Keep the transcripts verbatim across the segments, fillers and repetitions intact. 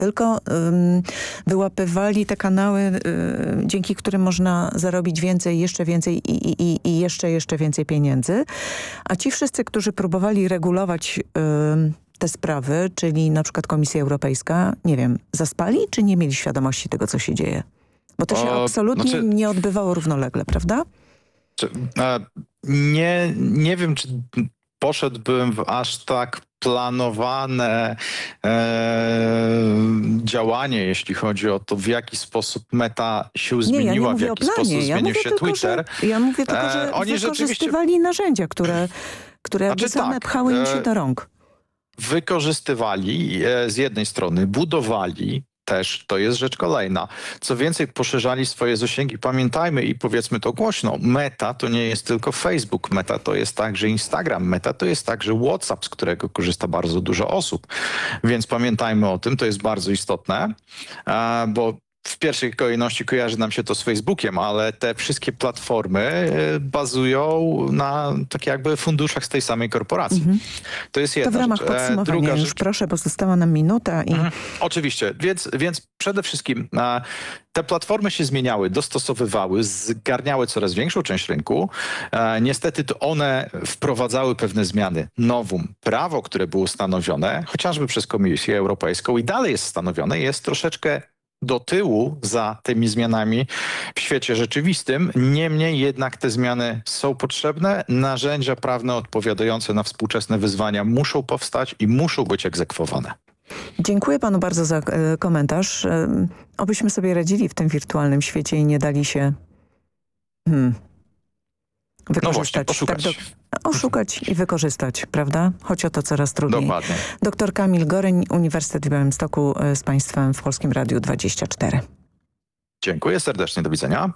tylko ym, wyłapywali te kanały, y, dzięki którym można zarobić więcej, jeszcze więcej i, i, i jeszcze, jeszcze więcej pieniędzy. A ci wszyscy, którzy próbowali regulować y, te sprawy, czyli na przykład Komisja Europejska, nie wiem, zaspali czy nie mieli świadomości tego, co się dzieje? Bo to się o, absolutnie znaczy... nie odbywało równolegle, prawda? Czy, a, nie, nie wiem, czy poszedłbym w aż tak planowane e, działanie, jeśli chodzi o to, w jaki sposób Meta się zmieniła, nie, ja nie w jaki o planie. sposób ja zmienił się tylko, Twitter. Że, ja mówię tylko, że e, oni wykorzystywali rzeczywiście... narzędzia, które, które jakby znaczy, same tak, pchały im się e, do rąk. Wykorzystywali e, z jednej strony, budowali też, to jest rzecz kolejna. Co więcej, poszerzali swoje zasięgi. Pamiętajmy i powiedzmy to głośno, Meta to nie jest tylko Facebook, Meta to jest także Instagram, Meta to jest także WhatsApp, z którego korzysta bardzo dużo osób. Więc pamiętajmy o tym, to jest bardzo istotne, bo w pierwszej kolejności kojarzy nam się to z Facebookiem, ale te wszystkie platformy bazują na tak jakby funduszach z tej samej korporacji. Mhm. To jest jedna To w ramach rzecz. podsumowania Druga już rzecz... proszę, bo została nam minuta. I... Mhm. Oczywiście, więc, więc przede wszystkim e, te platformy się zmieniały, dostosowywały, zgarniały coraz większą część rynku. E, niestety to one wprowadzały pewne zmiany. Novum, prawo, które było stanowione, chociażby przez Komisję Europejską i dalej jest stanowione, jest troszeczkę do tyłu za tymi zmianami w świecie rzeczywistym. Niemniej jednak te zmiany są potrzebne. Narzędzia prawne odpowiadające na współczesne wyzwania muszą powstać i muszą być egzekwowane. Dziękuję panu bardzo za e, komentarz. E, obyśmy sobie radzili w tym wirtualnym świecie i nie dali się hmm, wykorzystać. No właśnie, oszukać. Tak do, oszukać i wykorzystać, prawda? Choć o to coraz trudniej. Dokładnie. Doktor Kamil Goryń, Uniwersytet w Białymstoku, z państwem w Polskim Radiu dwadzieścia cztery. Dziękuję serdecznie, do widzenia.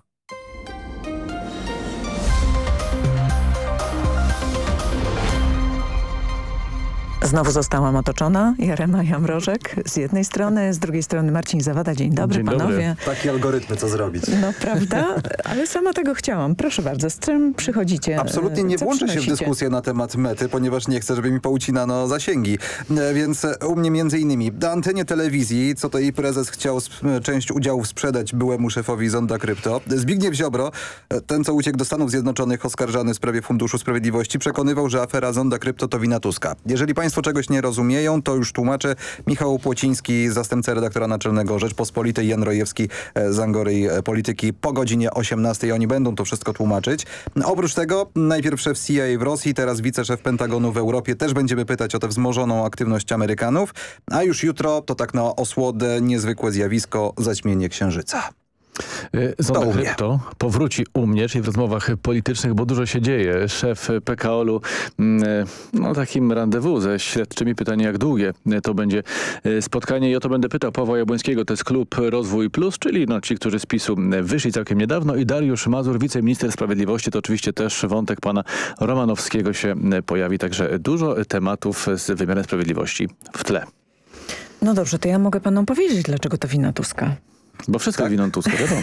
Znowu zostałam otoczona. Jarema Jamrożek z jednej strony, z drugiej strony Marcin Zawada. Dzień dobry, Dzień panowie. Dobry. Takie algorytmy, co zrobić? No prawda? Ale sama tego chciałam. Proszę bardzo, z czym przychodzicie? Absolutnie nie co włączę się w dyskusję na temat Mety, ponieważ nie chcę, żeby mi poucinano zasięgi. Więc u mnie między innymi na antenie telewizji, co to jej prezes chciał część udziałów sprzedać byłemu szefowi Zonda Krypto. Zbigniew Ziobro, ten co uciekł do Stanów Zjednoczonych, oskarżany w sprawie Funduszu Sprawiedliwości, przekonywał, że afera Zonda Krypto to wina Tuska. Jeżeli państwo czegoś nie rozumieją, to już tłumaczę. Michał Płociński, zastępca redaktora naczelnego Rzeczpospolitej, Jan Rojewski z Angory Polityki po godzinie osiemnastej. Oni będą to wszystko tłumaczyć. Oprócz tego najpierw szef C I A w Rosji, teraz wiceszef Pentagonu w Europie. Też będziemy pytać o tę wzmożoną aktywność Amerykanów. A już jutro, to tak na osłodę, niezwykłe zjawisko, zaćmienie Księżyca. Zonda Krypto powróci u mnie, czyli w rozmowach politycznych, bo dużo się dzieje. Szef P K O L u no takim rendezvous ze śledczymi. Pytanie, jak długie to będzie spotkanie, i o to będę pytał Pawła Jabłońskiego. To jest Klub Rozwój Plus, czyli no, ci, którzy z PiSu wyszli całkiem niedawno, i Dariusz Mazur, wiceminister sprawiedliwości. To oczywiście też wątek pana Romanowskiego się pojawi, także dużo tematów z wymiarem sprawiedliwości w tle. No dobrze, to ja mogę panom powiedzieć, dlaczego to wina Tuska. Bo wszystko tak? winą Tuska, wiadomo.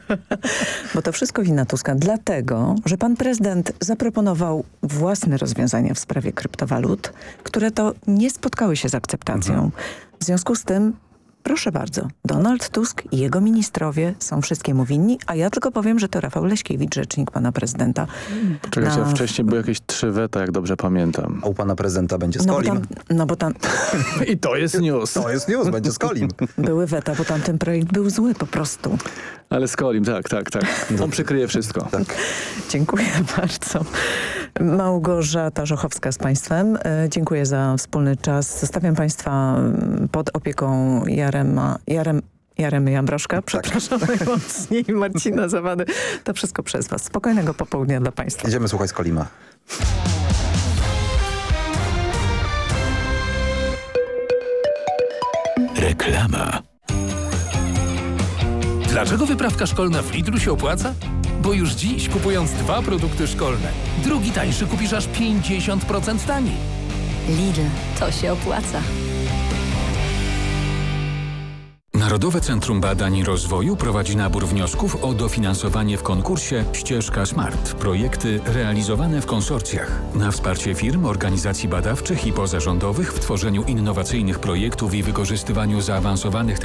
Bo to wszystko wina Tuska, dlatego, że pan prezydent zaproponował własne rozwiązania w sprawie kryptowalut, które to nie spotkały się z akceptacją. Mhm. W związku z tym, proszę bardzo, Donald Tusk i jego ministrowie są wszystkiemu winni, a ja tylko powiem, że to Rafał Leśkiewicz, rzecznik pana prezydenta. Poczekajcie, na... wcześniej były jakieś trzy weta, jak dobrze pamiętam. A u pana prezydenta będzie z no Kolim. Bo tam, no bo tam... I to jest news. To jest news, będzie z Kolim. Były weta, bo tamten projekt był zły po prostu. Ale z Kolim, tak, tak, tak. On przykryje wszystko. Tak. Dziękuję bardzo. Małgorzata Żochowska z państwem. Dziękuję za wspólny czas. Zostawiam państwa pod opieką Jarema, Jarem, Jaremy Jambrożka. Przepraszam tak. najmocniej. Marcina Zawady. To wszystko przez was. Spokojnego popołudnia dla państwa. Idziemy słuchać z Kolima. Reklama. Dlaczego wyprawka szkolna w Lidlu się opłaca? Bo już dziś, kupując dwa produkty szkolne, drugi tańszy kupisz aż pięćdziesiąt procent taniej. Lidl, to się opłaca. Narodowe Centrum Badań i Rozwoju prowadzi nabór wniosków o dofinansowanie w konkursie Ścieżka Smart. Projekty realizowane w konsorcjach. Na wsparcie firm, organizacji badawczych i pozarządowych w tworzeniu innowacyjnych projektów i wykorzystywaniu zaawansowanych